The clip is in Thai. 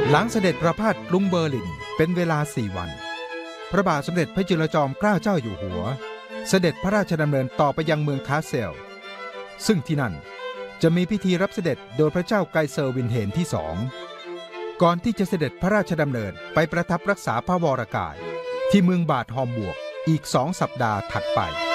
หลังเสด็จประพาสกรุงเบอร์ลินเป็นเวลา4 วันพระบาทสมเด็จพระจุลจอมเกล้าเจ้าอยู่หัวเสด็จพระราชดำเนินต่อไปยังเมืองคาสเซลซึ่งที่นั่นจะมีพิธีรับเสด็จโดยพระเจ้าไกเซอร์วินเทนที่2ก่อนที่จะเสด็จพระราชดำเนินไปประทับรักษาพระวรกายที่เมืองบาดฮอมบวกอีก2 สัปดาห์ถัดไป